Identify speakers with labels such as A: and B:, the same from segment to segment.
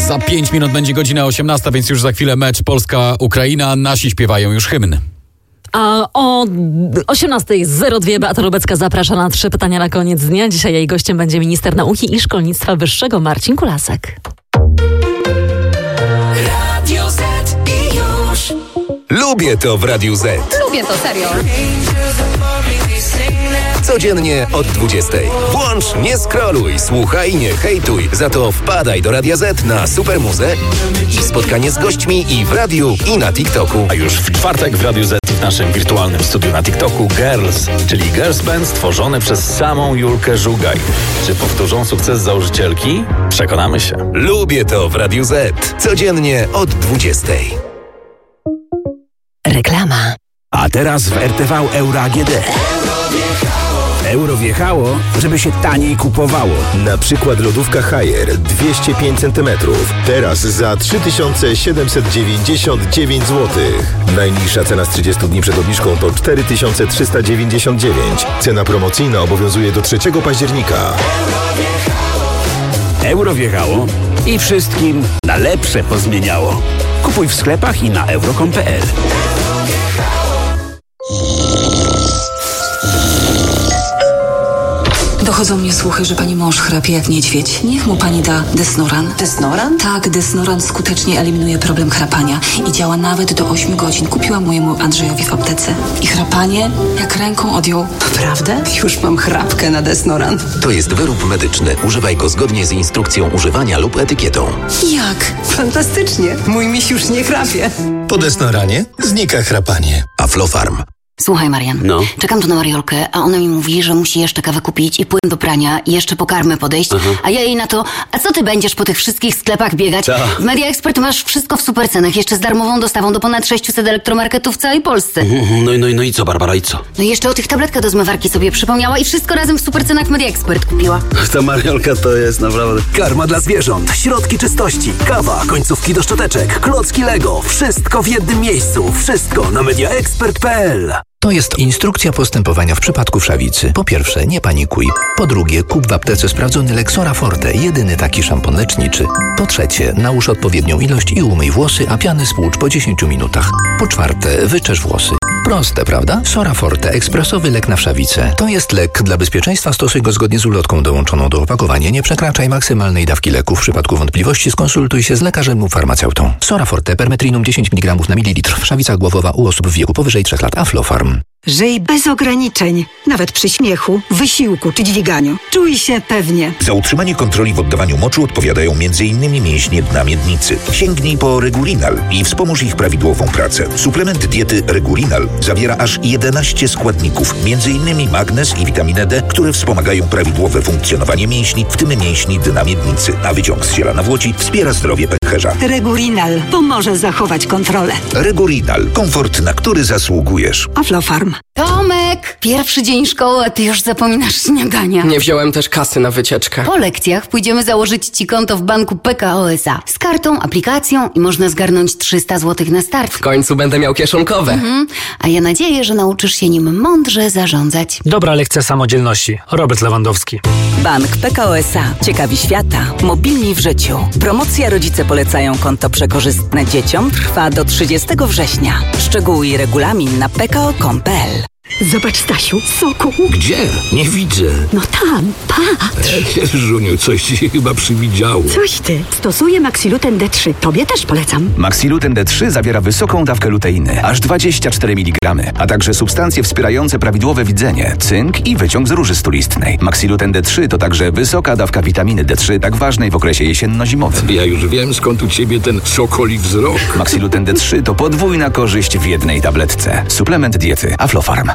A: Za 5 minut będzie godzina 18, więc już za chwilę mecz Polska-Ukraina. Nasi śpiewają już hymn.
B: A o 18:02 Beata Lubecka zaprasza na 3 pytania na koniec dnia. Dzisiaj jej gościem będzie minister nauki i szkolnictwa wyższego Marcin Kulasek.
C: Radio Z i już.
D: Lubię to w Radiu Z.
B: Lubię to, serio.
D: Codziennie od 20. Włącz, nie scrolluj, słuchaj, nie hejtuj. Za to wpadaj do Radia Z na Supermuzę i spotkanie z gośćmi i w radiu, i na TikToku.
E: A już w czwartek w Radiu Z w naszym wirtualnym studiu na TikToku Girls, czyli Girls Band stworzony przez samą Julkę Żugaj. Czy powtórzą sukces założycielki? Przekonamy się.
D: Lubię to w Radiu Z. Codziennie od 20.
F: Reklama.
G: A teraz w RTV Euro AGD. Euro wjechało, żeby się taniej kupowało.
H: Na przykład lodówka Haier 205 cm. Teraz za 3799 zł. Najniższa cena z 30 dni przed obniżką to 4399. Cena promocyjna obowiązuje do 3 października.
G: Euro wjechało i wszystkim na lepsze pozmieniało. Kupuj w sklepach i na euro.com.pl.
I: Dochodzą mnie słuchy, że pani mąż chrapie jak niedźwiedź. Niech mu pani da Desnoran.
F: Desnoran?
I: Tak, Desnoran skutecznie eliminuje problem chrapania i działa nawet do 8 godzin. Kupiłam mojemu Andrzejowi w aptece. I chrapanie jak ręką odjął.
F: Naprawdę? Już mam chrapkę na Desnoran.
D: To jest wyrób medyczny. Używaj go zgodnie z instrukcją używania lub etykietą.
F: Jak? Fantastycznie. Mój miś już nie chrapie.
H: Po Desnoranie znika chrapanie.
D: Aflofarm.
F: Słuchaj, Marian, czekam tu na Mariolkę, a ona mi mówi, że musi jeszcze kawę kupić i płyn do prania i jeszcze po karmę podejść, a ja jej na to, a co ty będziesz po tych wszystkich sklepach biegać? W Media Expert masz wszystko w supercenach, jeszcze z darmową dostawą do ponad 600 elektromarketów w całej Polsce.
J: No i co, Barbara, i co?
F: No i jeszcze o tych tabletkach do zmywarki sobie przypomniała i wszystko razem w supercenach w Media Expert kupiła.
J: Ta Mariolka to jest naprawdę...
G: Karma dla zwierząt, środki czystości, kawa, końcówki do szczoteczek, klocki Lego. Wszystko w jednym miejscu. Wszystko na mediaexpert.pl.
K: To jest instrukcja postępowania w przypadku wszawicy. Po pierwsze, nie panikuj. Po drugie, kup w aptece sprawdzony Lexora Forte, jedyny taki szampon leczniczy. Po trzecie, nałóż odpowiednią ilość i umyj włosy, a piany spłucz po 10 minutach. Po czwarte, wyczesz włosy. Proste, prawda? Sora Forte, ekspresowy lek na wszawicę. To jest lek. Dla bezpieczeństwa stosuj go zgodnie z ulotką dołączoną do opakowania. Nie przekraczaj maksymalnej dawki leku. W przypadku wątpliwości skonsultuj się z lekarzem lub farmaceutą. Sora Forte, permetrinum 10 mg na mililitr. Wszawica głowowa u osób w wieku powyżej 3 lat. Aflofarm.
L: Żyj bez ograniczeń, nawet przy śmiechu, wysiłku czy dźwiganiu. Czuj się pewnie.
M: Za utrzymanie kontroli w oddawaniu moczu odpowiadają m.in. mięśnie dna miednicy. Sięgnij po Regulinal i wspomóż ich prawidłową pracę. Suplement diety Regulinal zawiera aż 11 składników, m.in. magnez i witaminę D, które wspomagają prawidłowe funkcjonowanie mięśni, w tym mięśni dna miednicy. A wyciąg z ziela nawłoci wspiera zdrowie pęcherza.
L: Regulinal pomoże zachować kontrolę.
M: Regulinal. Komfort, na który zasługujesz.
L: Aflofarm.
F: Tomek! Pierwszy dzień szkoły, a ty już zapominasz śniadania.
N: Nie wziąłem też kasy na wycieczkę.
F: Po lekcjach pójdziemy założyć ci konto w banku PKO SA. Z kartą, aplikacją i można zgarnąć 300 zł na start.
N: W końcu będę miał kieszonkowe.
F: A ja nadzieję, że nauczysz się nim mądrze zarządzać.
O: Dobra lekcja samodzielności. Robert Lewandowski.
P: Bank PKO SA. Ciekawi świata. Mobilni w życiu. Promocja Rodzice polecają konto przekorzystne dzieciom trwa do 30 września. Szczegóły i regulamin na pko.com.pl.
L: Zobacz, Stasiu, soku.
Q: Gdzie? Nie widzę.
L: No tam, patrz.
Q: Żuniu, coś ci chyba przywidziało.
L: Coś ty. Stosuję Maxiluten D3. Tobie też polecam.
R: Maxiluten D3 zawiera wysoką dawkę luteiny, aż 24 mg, a także substancje wspierające prawidłowe widzenie, cynk i wyciąg z róży stulistnej. Maxiluten D3 to także wysoka dawka witaminy D3, tak ważnej w okresie jesienno-zimowym.
Q: Ja już wiem, skąd u ciebie ten sokoli wzrok.
R: Maxiluten D3 to podwójna korzyść w jednej tabletce. Suplement diety Aflofarm.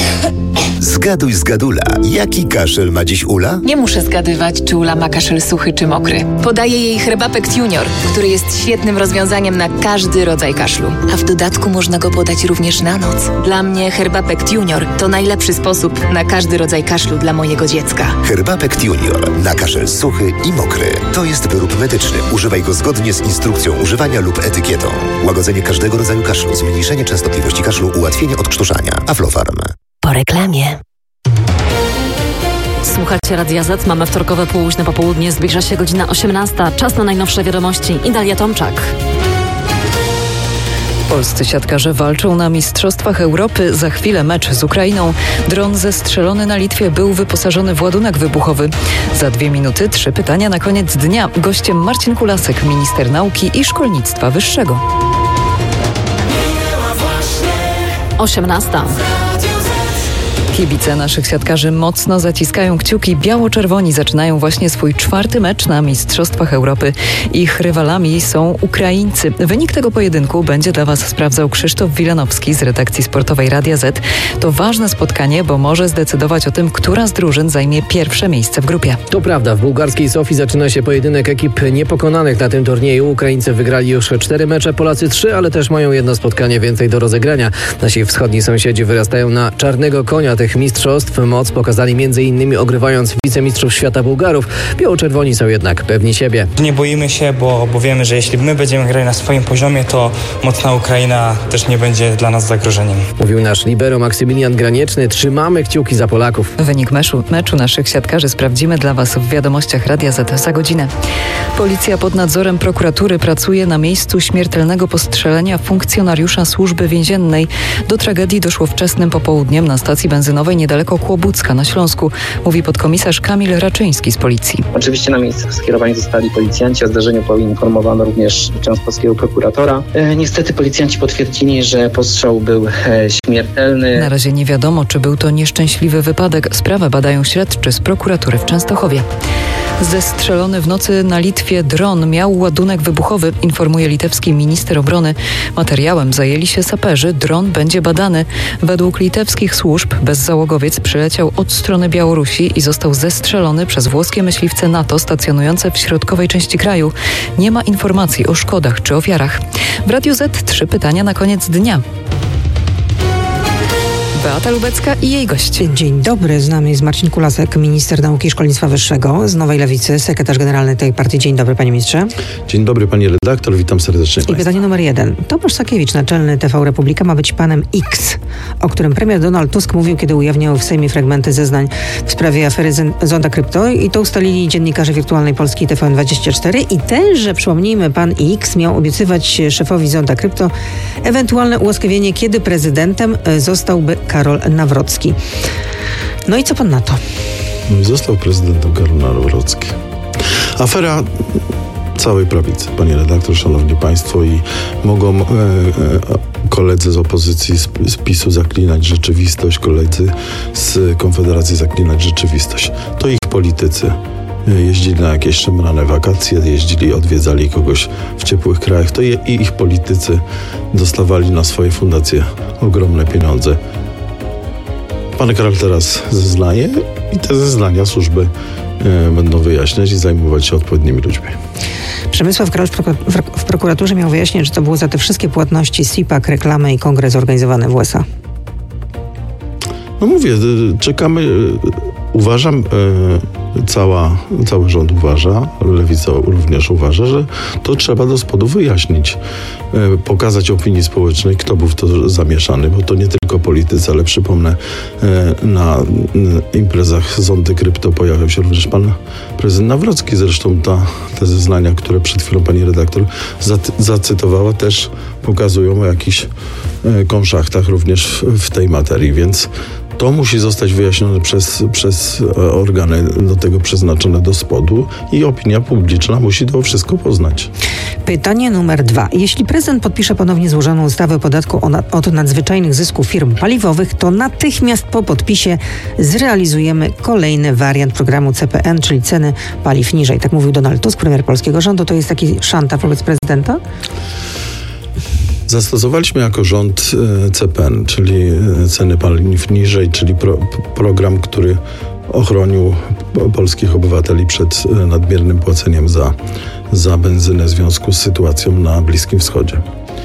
H: Zgaduj z Gadula. Jaki kaszel ma dziś Ula?
S: Nie muszę zgadywać, czy Ula ma kaszel suchy czy mokry. Podaję jej Herbapekt Junior, który jest świetnym rozwiązaniem na każdy rodzaj kaszlu. A w dodatku można go podać również na noc. Dla mnie Herbapekt Junior to najlepszy sposób na każdy rodzaj kaszlu dla mojego dziecka.
H: Herbapekt Junior na kaszel suchy i mokry. To jest wyrób medyczny. Używaj go zgodnie z instrukcją używania lub etykietą. Łagodzenie każdego rodzaju kaszlu, zmniejszenie częstotliwości kaszlu, ułatwienie odkrztuszania. Aflofarm.
F: Po reklamie.
B: Słuchacie Radia Z, mamy wtorkowe późne popołudnie, zbliża się godzina 18. Czas na najnowsze wiadomości. Dalia Tomczak.
T: Polscy siatkarze walczą na Mistrzostwach Europy. Za chwilę mecz z Ukrainą. Dron zestrzelony na Litwie był wyposażony w ładunek wybuchowy. Za 2 minuty 3 pytania na koniec dnia. Gościem Marcin Kulasek, minister nauki i szkolnictwa wyższego.
B: 18.
T: Kibice naszych siatkarzy mocno zaciskają kciuki. Biało-czerwoni zaczynają właśnie swój 4. mecz na Mistrzostwach Europy. Ich rywalami są Ukraińcy. Wynik tego pojedynku będzie dla Was sprawdzał Krzysztof Wilanowski z redakcji sportowej Radia Z. To ważne spotkanie, bo może zdecydować o tym, która z drużyn zajmie pierwsze miejsce w grupie.
U: To prawda, w bułgarskiej Sofii zaczyna się pojedynek ekip niepokonanych na tym turnieju. Ukraińcy wygrali już 4 mecze, Polacy 3, ale też mają jedno spotkanie więcej do rozegrania. Nasi wschodni sąsiedzi wyrastają na czarnego konia tych mistrzostw. Moc pokazali m.in. ogrywając wicemistrzów świata Bułgarów. Biało-czerwoni są jednak pewni siebie.
V: Nie boimy się, bo wiemy, że jeśli my będziemy grali na swoim poziomie, to mocna Ukraina też nie będzie dla nas zagrożeniem.
U: Mówił nasz libero Maksymilian Granieczny. Trzymamy kciuki za Polaków.
T: Wynik meczu naszych siatkarzy sprawdzimy dla Was w wiadomościach Radia Z za godzinę. Policja pod nadzorem prokuratury pracuje na miejscu śmiertelnego postrzelenia funkcjonariusza służby więziennej. Do tragedii doszło wczesnym popołudniem na stacji benzynowej niedaleko Kłobucka na Śląsku, mówi podkomisarz Kamil Raczyński z policji.
W: Oczywiście na miejsce skierowani zostali policjanci. O zdarzeniu poinformowano również częstochowskiego prokuratora. Niestety policjanci potwierdzili, że postrzał był śmiertelny.
T: Na razie nie wiadomo, czy był to nieszczęśliwy wypadek. Sprawę badają śledczy z prokuratury w Częstochowie. Zestrzelony w nocy na Litwie dron miał ładunek wybuchowy, informuje litewski minister obrony. Materiałem zajęli się saperzy. Dron będzie badany. Według litewskich służb bezzałogowiec przyleciał od strony Białorusi i został zestrzelony przez włoskie myśliwce NATO stacjonujące w środkowej części kraju. Nie ma informacji o szkodach czy ofiarach. W Radiu Z 3 pytania na koniec dnia. Beata Lubecka i jej gość.
X: Dzień dobry, z nami jest Marcin Kulasek, minister nauki i szkolnictwa wyższego z Nowej Lewicy, sekretarz generalny tej partii. Dzień dobry, panie ministrze.
Y: Dzień dobry, pani redaktor, witam serdecznie.
X: I pytanie numer 1. Tomasz Sakiewicz, naczelny TV Republika, ma być panem X, o którym premier Donald Tusk mówił, kiedy ujawniał w Sejmie fragmenty zeznań w sprawie afery Zonda Krypto, i to ustalili dziennikarze Wirtualnej Polski i TVN24. I tenże, przypomnijmy, pan X miał obiecywać szefowi Zonda Krypto ewentualne ułaskawienie, kiedy prezydentem zostałby Karol Nawrocki. No i co pan na to?
Y: No i został prezydentem Karol Nawrocki. Afera całej prawicy, panie redaktor, szanowni państwo, i mogą koledzy z opozycji z PiS-u zaklinać rzeczywistość, koledzy z Konfederacji zaklinać rzeczywistość. To ich politycy jeździli na jakieś szemrane wakacje, odwiedzali kogoś w ciepłych krajach, to ich politycy dostawali na swoje fundacje ogromne pieniądze. Pan Karol teraz zeznaje i te zeznania służby będą wyjaśniać i zajmować się odpowiednimi ludźmi.
X: Przemysław Kralusz w prokuraturze miał wyjaśnić, że to było za te wszystkie płatności, SIPAK, reklamy i kongres organizowany w USA.
Y: No mówię, czekamy. Uważam, cały rząd uważa, Lewica również uważa, że to trzeba do spodu wyjaśnić, pokazać opinii społecznej, kto był w to zamieszany, bo to nie tylko politycy, ale przypomnę, na imprezach Zondy Krypto pojawiał się również pan prezydent Nawrocki. Zresztą te zeznania, które przed chwilą pani redaktor zacytowała, też pokazują o jakichś konszachtach również w tej materii, więc to musi zostać wyjaśnione przez organy do tego przeznaczone do spodu i opinia publiczna musi to wszystko poznać.
X: Pytanie numer 2. Jeśli prezydent podpisze ponownie złożoną ustawę o podatku od nadzwyczajnych zysków firm paliwowych, to natychmiast po podpisie zrealizujemy kolejny wariant programu CPN, czyli ceny paliw niżej. Tak mówił Donald Tusk, premier polskiego rządu. To jest taki szantaż wobec prezydenta?
Y: Zastosowaliśmy jako rząd CPN, czyli ceny paliw niżej, czyli program, który ochronił polskich obywateli przed nadmiernym płaceniem za benzynę w związku z sytuacją na Bliskim Wschodzie.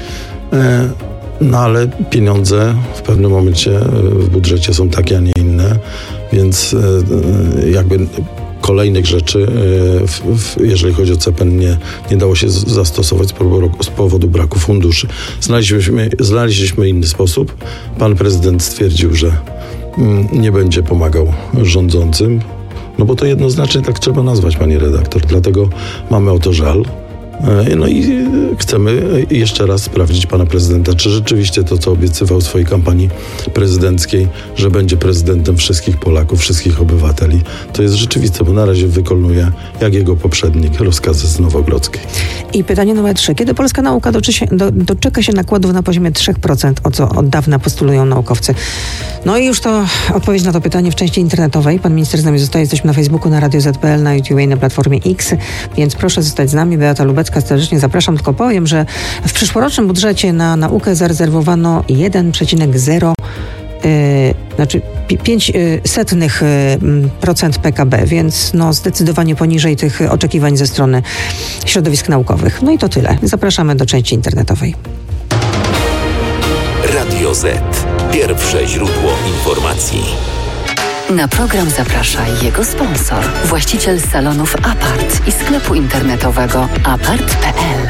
Y: No ale pieniądze w pewnym momencie w budżecie są takie, a nie inne, więc jakby kolejnych rzeczy, jeżeli chodzi o CPN, nie dało się zastosować z powodu braku funduszy. Znaleźliśmy inny sposób. Pan prezydent stwierdził, że nie będzie pomagał rządzącym. No bo to jednoznacznie tak trzeba nazwać, pani redaktor. Dlatego mamy o to żal. No i chcemy jeszcze raz sprawdzić pana prezydenta, czy rzeczywiście to, co obiecywał w swojej kampanii prezydenckiej, że będzie prezydentem wszystkich Polaków, wszystkich obywateli, to jest rzeczywiste, bo na razie wykonuje, jak jego poprzednik, rozkazy z Nowogrodzkiej.
X: I pytanie numer 3. Kiedy polska nauka doczeka się nakładów na poziomie 3%, o co od dawna postulują naukowcy? No i już to odpowiedź na to pytanie w części internetowej. Pan minister z nami zostaje. Jesteśmy na Facebooku, na Radio ZPL, na YouTube i na Platformie X, więc proszę zostać z nami. Beata Lubecka, serdecznie zapraszam. Tylko powiem, że w przyszłorocznym budżecie na naukę zarezerwowano 0,5% PKB, więc zdecydowanie poniżej tych oczekiwań ze strony środowisk naukowych. No i to tyle. Zapraszamy do części internetowej.
A: Radio Z. Pierwsze źródło informacji.
P: Na program zaprasza jego sponsor, właściciel salonów Apart i sklepu internetowego apart.pl.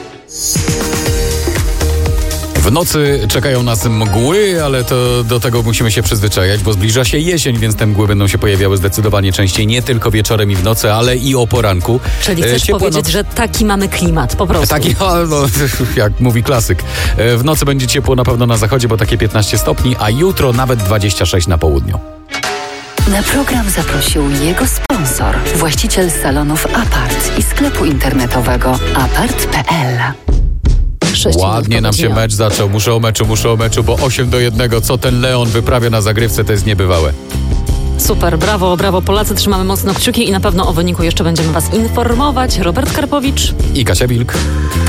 C: W nocy czekają nas mgły, ale to do tego musimy się przyzwyczajać, bo zbliża się jesień, więc te mgły będą się pojawiały zdecydowanie częściej, nie tylko wieczorem i w nocy, ale i o poranku.
B: Czyli chcesz powiedzieć, że taki mamy klimat, po prostu.
C: Taki, jak mówi klasyk. W nocy będzie ciepło na pewno na zachodzie, bo takie 15 stopni, a jutro nawet 26 na południu.
P: Na program zaprosił jego sponsor, właściciel salonów Apart i sklepu internetowego apart.pl.
C: Ładnie nam się mecz zaczął. Muszę o meczu, bo 8-1. Co ten Leon wyprawia na zagrywce, to jest niebywałe.
B: Super, brawo Polacy, trzymamy mocno kciuki i na pewno o wyniku jeszcze będziemy was informować. Robert Karpowicz
C: i Kasia Wilk.